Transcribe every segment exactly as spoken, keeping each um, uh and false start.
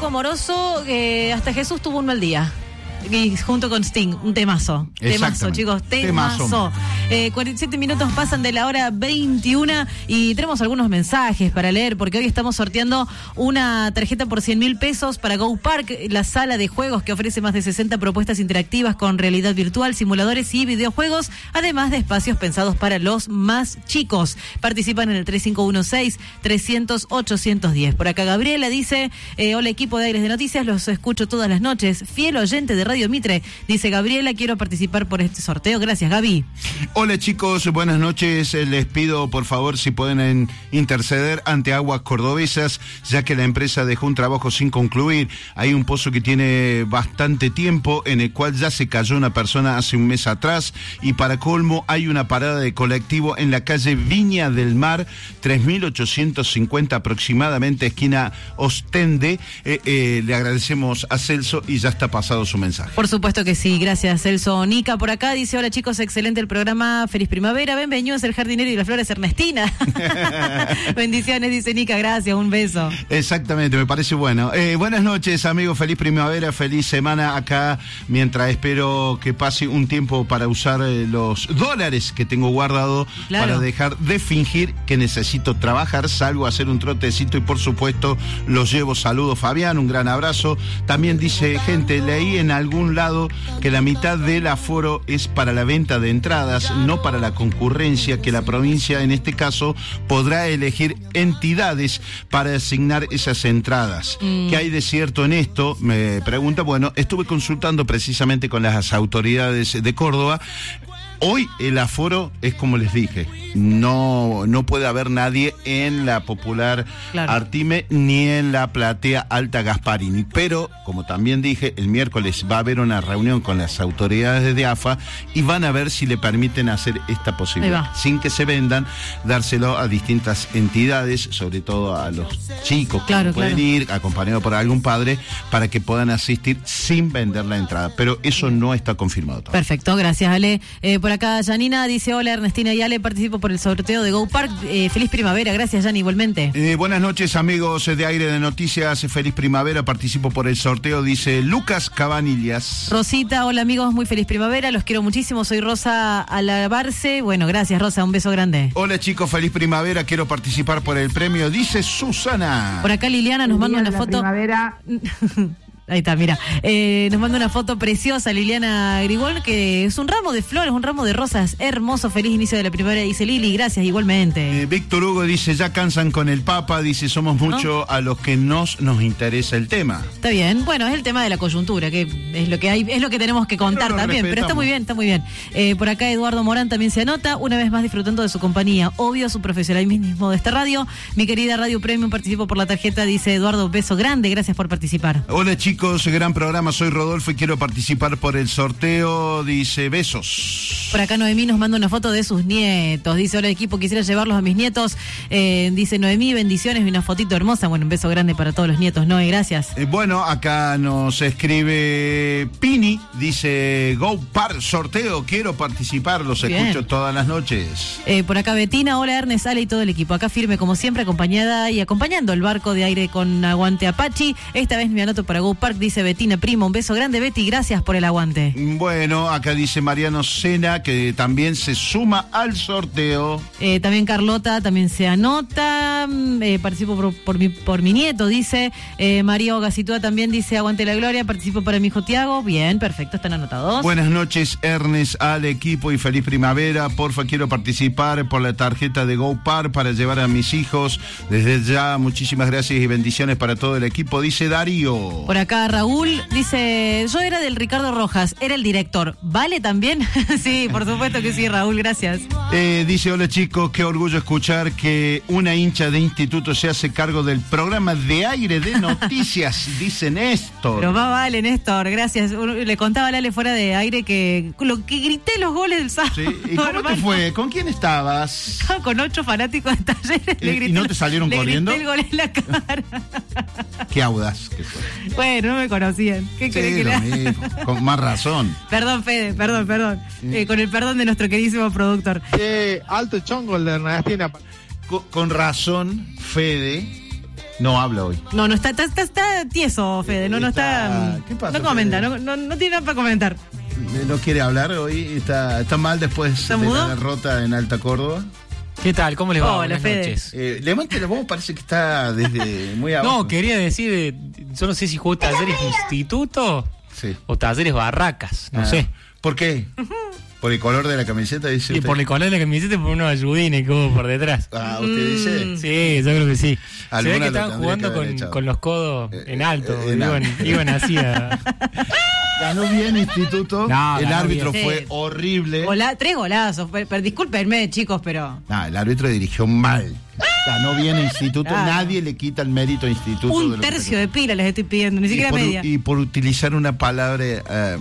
poco amoroso, eh, hasta Jesús tuvo un mal día. Y junto con Sting, un temazo. Temazo, chicos, temazo. temazo. Eh, cuarenta y siete minutos pasan de la hora veintiuna y tenemos algunos mensajes para leer, porque hoy estamos sorteando una tarjeta por cien mil pesos para Go Park, la sala de juegos que ofrece más de sesenta propuestas interactivas con realidad virtual, simuladores y videojuegos, además de espacios pensados para los más chicos. Participan en el tres cinco uno seis, trescientos, ochocientos diez. Por acá Gabriela dice, eh, hola equipo de Aires de Noticias, los escucho todas las noches, fiel oyente de Radio Mitre. Dice Gabriela, quiero participar por este sorteo. Gracias, Gaby. Hola chicos, buenas noches. Les pido por favor si pueden interceder ante Aguas Cordobesas, ya que la empresa dejó un trabajo sin concluir. Hay un pozo que tiene bastante tiempo, en el cual ya se cayó una persona hace un mes atrás, y para colmo hay una parada de colectivo en la calle Viña del Mar, tres mil ochocientos cincuenta aproximadamente, esquina Ostende. Eh, eh, le agradecemos a Celso y ya está pasado su mensaje. Por supuesto que sí, gracias Celso. Nica por acá dice, hola chicos, excelente el programa, feliz primavera, bienvenidos el jardinero y las flores Ernestina. Bendiciones, dice Nica, gracias, un beso. Exactamente, me parece bueno. Eh, buenas noches amigos, feliz primavera, feliz semana acá, mientras espero que pase un tiempo para usar eh, los dólares que tengo guardado, claro, para dejar de fingir que necesito trabajar, salgo a hacer un trotecito y por supuesto los llevo. Saludos Fabián, un gran abrazo. También dice gente, leí en algún lado que la mitad del aforo es para la venta de entradas, no para la concurrencia, que la provincia en este caso podrá elegir entidades para asignar esas entradas. Mm. ¿Qué hay de cierto en esto? Me pregunta. Bueno, estuve consultando precisamente con las autoridades de Córdoba. Hoy el aforo es como les dije, no, no puede haber nadie en la popular, claro, Artime ni en la platea Alta Gasparini, pero como también dije, el miércoles va a haber una reunión con las autoridades de A F A y van a ver si le permiten hacer esta posibilidad, sin que se vendan, dárselo a distintas entidades, sobre todo a los chicos que claro, pueden claro. ir acompañados por algún padre para que puedan asistir sin vender la entrada, pero eso no está confirmado todavía. Perfecto, gracias Ale. Eh, Por acá Janina dice, hola Ernestina y Ale, participo por el sorteo de Go Park. Eh, feliz primavera, gracias Jani, igualmente. Eh, buenas noches amigos de Aire de Noticias, feliz primavera, participo por el sorteo, dice Lucas Cabanillas. Rosita, hola amigos, muy feliz primavera, los quiero muchísimo, soy Rosa Alabarce. Bueno, gracias Rosa, un beso grande. Hola chicos, feliz primavera, quiero participar por el premio, dice Susana. Por acá Liliana nos manda una foto. Primavera. Ahí está, mira. Eh, nos manda una foto preciosa Liliana Grigol, que es un ramo de flores, un ramo de rosas. Hermoso, feliz inicio de la primavera, dice Lili. Gracias, igualmente. Eh, Víctor Hugo dice, ya cansan con el Papa, dice, somos mucho ¿no? a los que nos, nos interesa el tema. Está bien. Bueno, es el tema de la coyuntura, que es lo que hay, es lo que tenemos que contar pero también. Pero está muy bien, está muy bien. Eh, por acá Eduardo Morán también se anota, una vez más disfrutando de su compañía. Obvio, su profesionalismo de esta radio. Mi querida Radio Premium, participo por la tarjeta, dice Eduardo, beso grande, gracias por participar. Hola chicos. Chicos, gran programa, soy Rodolfo y quiero participar por el sorteo, dice besos. Por acá Noemí nos manda una foto de sus nietos, dice hola equipo, quisiera llevarlos a mis nietos, eh, dice Noemí, bendiciones y una fotito hermosa, bueno, un beso grande para todos los nietos, Noé, gracias. Eh, bueno, acá nos escribe Pini, dice Go Park sorteo, quiero participar, los Bien. escucho todas las noches. Eh, por acá Betina, hola Ernest, Ale y todo el equipo, acá firme como siempre, acompañada y acompañando el barco de aire con aguante Apache, esta vez me anoto para Go Park, dice Betina Primo, un beso grande Betty, gracias por el aguante. Bueno, acá dice Mariano Sena que también se suma al sorteo. Eh, también Carlota también se anota, eh, participo por, por, mi, por mi nieto, dice eh, María Ogacitúa también dice aguante la gloria, participo para mi hijo Tiago, bien, perfecto, están anotados. Buenas noches Ernest, al equipo y feliz primavera, porfa quiero participar por la tarjeta de Go Park para llevar a mis hijos, desde ya muchísimas gracias y bendiciones para todo el equipo, dice Darío. Por acá Raúl dice, yo era del Ricardo Rojas, era el director, ¿vale también? Sí, por supuesto que sí, Raúl, gracias. Eh, dice, hola chicos, qué orgullo escuchar que una hincha de instituto se hace cargo del programa de Aire de Noticias, dice Néstor. Pero más vale, Néstor, gracias. Le contaba a Lale fuera de aire que lo que grité los goles del sábado. Sí. ¿Y cómo te fue? ¿Con quién estabas? Con ocho fanáticos de Talleres. Le grité, ¿Y no te salieron le corriendo? Le grité el gol en la cara. Qué audaz que fue. Bueno, no me conocían. ¿Qué sí, querés que le haga? Con más razón. Perdón, Fede, perdón, perdón. Sí. Eh, con el perdón de nuestro queridísimo productor. Eh, alto chongo el de Ernestina. Con, con razón, Fede No habla hoy. No, no está, está, está, está tieso, Fede. No, no está. está ¿Qué pasa? No comenta, no, no, no tiene nada para comentar. No quiere hablar hoy, está, está mal después ¿Está de mudo? la derrota en Alta Córdoba. ¿Qué tal? ¿Cómo les va? Hola, Buenas Fede. noches. Eh, levante la voz, parece que está desde muy abajo. No, quería decir, eh, yo no sé si jugó Talleres Instituto sí. o Talleres Barracas, no ah. sé. ¿Por qué? ¿Por el color de la camiseta, dice sí, usted? Por el color de la camiseta y por unos ayudines que hubo por detrás. Ah, ¿usted dice? Mm. Sí, yo creo que sí. Se ve que estaban jugando con, con los codos eh, en alto, eh, eh, iban, no. iban así a... Ganó bien Instituto, no, el árbitro bien. fue sí. horrible. Gola, tres golazos, pero, pero discúlpenme, chicos, pero... No, el árbitro dirigió mal. Ganó bien Instituto, claro. Nadie le quita el mérito a Instituto. Un de tercio de pila les estoy pidiendo, ni siquiera y por, media. Y por utilizar una palabra... Uh,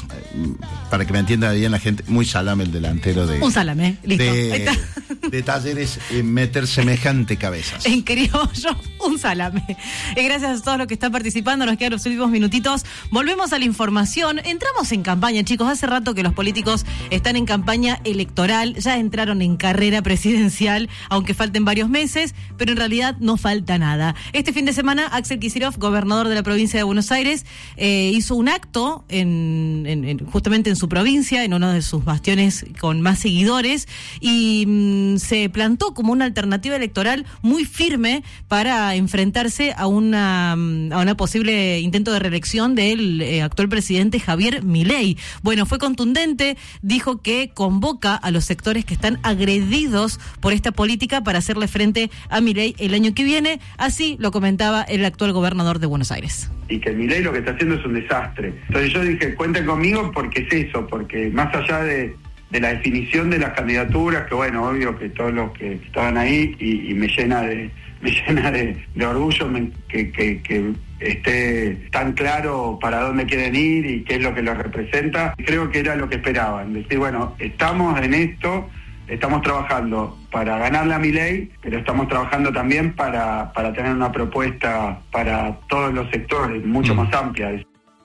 para que me entienda bien la gente, muy salame el delantero de... Un salame, listo. De, de Talleres, eh, meter semejante cabezas. En criollo, un salame. Y gracias a todos los que están participando, nos quedan los últimos minutitos. Volvemos a la información. Entramos en campaña, chicos. Hace rato que los políticos están en campaña electoral, ya entraron en carrera presidencial, aunque falten varios meses, pero en realidad no falta nada. Este fin de semana, Axel Kicillof, gobernador de la provincia de Buenos Aires, eh, hizo un acto en, en, en justamente en su provincia, en uno de sus bastiones con más seguidores, y mmm, se plantó como una alternativa electoral muy firme para enfrentarse a una, a una posible intento de reelección del eh, actual presidente Javier Milei. Bueno, fue contundente, dijo que convoca a los sectores que están agredidos por esta política para hacerle frente a Milei el año que viene, así lo comentaba el actual gobernador de Buenos Aires. Y que Milei lo que está haciendo es un desastre. Entonces yo dije, cuenten conmigo porque es eso, porque más allá de, de la definición de las candidaturas, que bueno, obvio que todos los que estaban ahí, y, y me llena de me llena de, de orgullo me, que, que, que esté tan claro para dónde quieren ir y qué es lo que los representa, creo que era lo que esperaban, decir, bueno, estamos en esto, estamos trabajando para ganarle a Milei, pero estamos trabajando también para, para tener una propuesta para todos los sectores, mucho más amplia.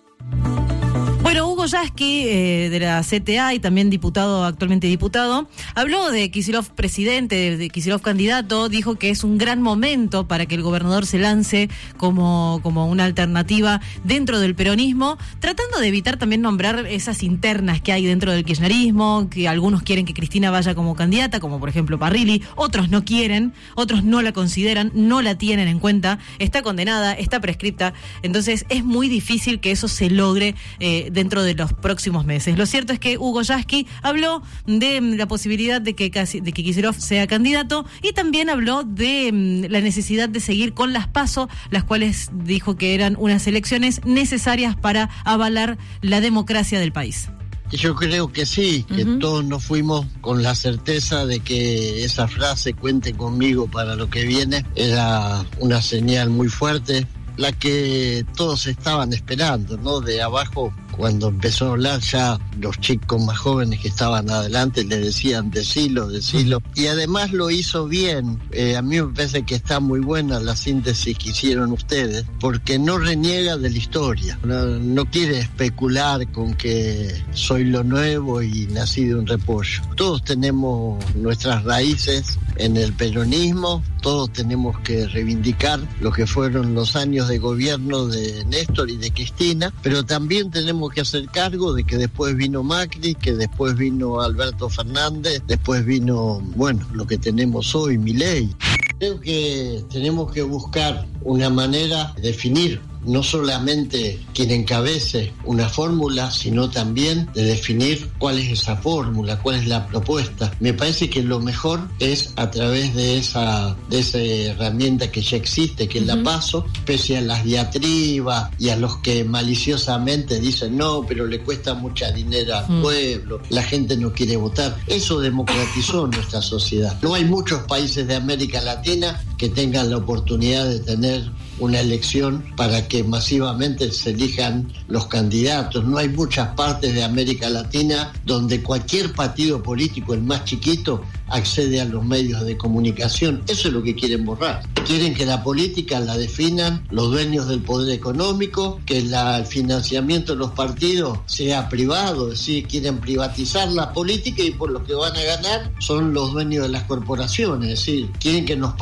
Bueno, Hugo Yasky, eh, de la C T A y también diputado, actualmente diputado, habló de Kicillof presidente, de, de Kicillof candidato, dijo que es un gran momento para que el gobernador se lance como, como una alternativa dentro del peronismo, tratando de evitar también nombrar esas internas que hay dentro del kirchnerismo, que algunos quieren que Cristina vaya como candidata, como por ejemplo Parrilli, otros no quieren, otros no la consideran, no la tienen en cuenta, está condenada, está prescripta, entonces es muy difícil que eso se logre eh, dentro de los próximos meses. Lo cierto es que Hugo Yasky habló de la posibilidad de que, de que Kicillof sea candidato y también habló de la necesidad de seguir con las PASO, las cuales dijo que eran unas elecciones necesarias para avalar la democracia del país. Yo creo que sí, que uh-huh. todos nos fuimos con la certeza de que esa frase, cuente conmigo para lo que viene, era una señal muy fuerte, la que todos estaban esperando, ¿no? De abajo, cuando empezó a hablar, ya los chicos más jóvenes que estaban adelante le decían decilo, decilo, y además lo hizo bien. Eh, a mí me parece que está muy buena la síntesis que hicieron ustedes, porque no reniega de la historia, no, no quiere especular con que soy lo nuevo y nací de un repollo. Todos tenemos nuestras raíces en el peronismo, todos tenemos que reivindicar lo que fueron los años de gobierno de Néstor y de Cristina, pero también tenemos que hacer cargo de que después vino Macri, que después vino Alberto Fernández, después vino, bueno, lo que tenemos hoy, Milei. Creo que tenemos que buscar una manera de definir no solamente quien encabece una fórmula, sino también de definir cuál es esa fórmula, cuál es la propuesta. Me parece que lo mejor es a través de esa, de esa herramienta que ya existe, que es uh-huh. la PASO, pese a las diatribas y a los que maliciosamente dicen no, pero le cuesta mucha dinero al uh-huh. pueblo, la gente no quiere votar. Eso democratizó nuestra sociedad. No hay muchos países de América Latina que tengan la oportunidad de tener una elección para que masivamente se elijan los candidatos. No hay muchas partes de América Latina donde cualquier partido político, el más chiquito, accede a los medios de comunicación. Eso es lo que quieren borrar. Quieren que la política la definan los dueños del poder económico, que la, el financiamiento de los partidos sea privado, es decir, quieren privatizar la política y por lo que van a ganar son los dueños de las corporaciones, es decir, quieren que nos parezcamos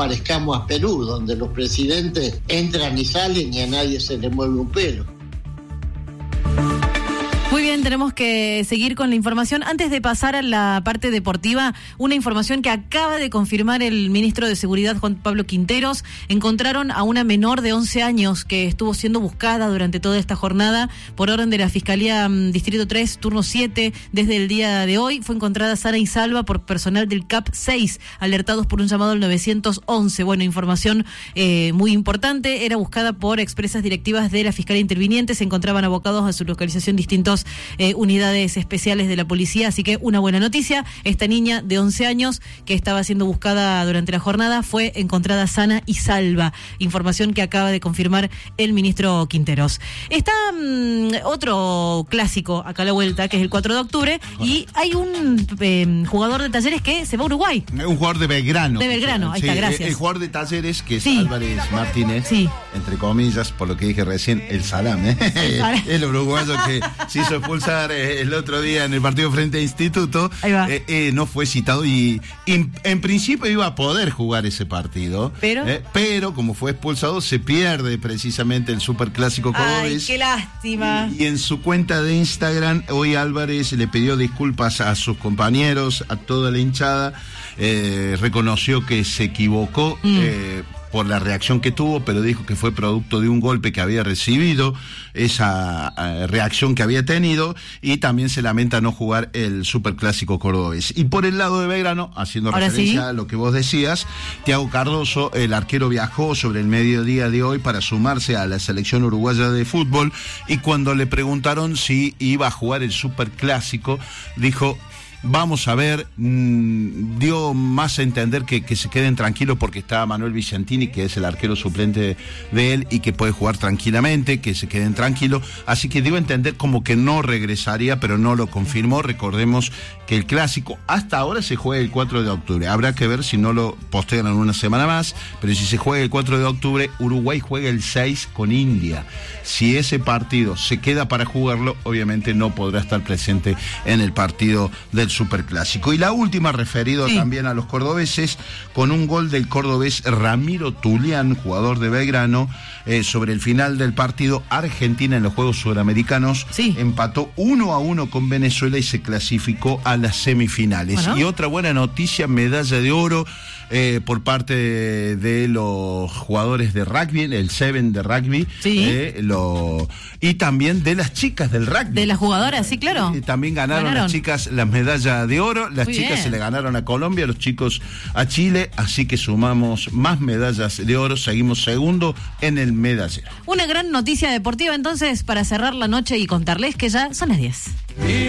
vayamos a Perú, donde los presidentes entran y salen y a nadie se le mueve un pelo. Muy bien, tenemos que seguir con la información. Antes de pasar a la parte deportiva, una información que acaba de confirmar el ministro de Seguridad, Juan Pablo Quinteros. Encontraron a una menor de once años que estuvo siendo buscada durante toda esta jornada por orden de la Fiscalía Distrito tres, turno siete. Desde el día de hoy fue encontrada sana y salva por personal del C A P seis, alertados por un llamado al nueve once. Bueno, información eh, muy importante. Era buscada por expresas directivas de la Fiscalía Interviniente. Se encontraban abocados a su localización distintos Eh, unidades especiales de la policía, así que una buena noticia. Esta niña de once años que estaba siendo buscada durante la jornada fue encontrada sana y salva, información que acaba de confirmar el ministro Quinteros. Está mmm, otro clásico acá a la vuelta, que es el cuatro de octubre, y hay un eh, jugador de Talleres que se va a Uruguay. Un jugador de Belgrano. De Belgrano, ahí sí, está, gracias. El, el jugador de Talleres, que es sí. Álvarez Martínez, sí. entre comillas, por lo que dije recién, el salame, ¿eh? el uruguayo que se hizo expulsar eh, el otro día en el partido frente a Instituto, eh, eh, no fue citado y, y en principio iba a poder jugar ese partido, pero, eh, pero como fue expulsado se pierde precisamente el superclásico cordobés. Ay, qué lástima. Y, y en su cuenta de Instagram hoy Álvarez le pidió disculpas a sus compañeros, a toda la hinchada, eh, reconoció que se equivocó mm. eh, por la reacción que tuvo, pero dijo que fue producto de un golpe que había recibido, esa uh, reacción que había tenido, y también se lamenta no jugar el superclásico cordobés. Y por el lado de Belgrano, haciendo Ahora referencia sí. a lo que vos decías, Thiago Cardoso, el arquero, viajó sobre el mediodía de hoy para sumarse a la selección uruguaya de fútbol, y cuando le preguntaron si iba a jugar el superclásico, dijo: vamos a ver, mmm, dio más a entender que, que se queden tranquilos porque está Manuel Vicentini, que es el arquero suplente de él y que puede jugar tranquilamente, que se queden tranquilos, así que dio a entender como que no regresaría, pero no lo confirmó. Recordemos que el clásico hasta ahora se juega el cuatro de octubre, habrá que ver si no lo postergan en una semana más, pero si se juega el cuatro de octubre, Uruguay juega el seis con India. Si ese partido se queda para jugarlo, obviamente no podrá estar presente en el partido del superclásico. Y la última, referido sí. también a los cordobeses, con un gol del cordobés Ramiro Tulián, jugador de Belgrano, eh, sobre el final del partido, Argentina en los Juegos Sudamericanos sí. empató uno a uno con Venezuela y se clasificó a las semifinales. Bueno. Y otra buena noticia, medalla de oro eh, por parte de, de los jugadores de rugby, el Seven de rugby, sí. eh, lo, y también de las chicas del rugby. De las jugadoras, sí, claro. Eh, también ganaron, ganaron las chicas las medallas de oro, las Muy chicas bien. se le ganaron a Colombia, los chicos a Chile, así que sumamos más medallas de oro, seguimos segundo en el medallero. Una gran noticia deportiva entonces para cerrar la noche y contarles que ya son las diez.